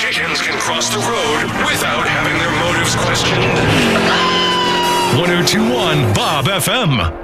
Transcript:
chickens can cross the road without having their motives questioned. 102.1 Bob FM.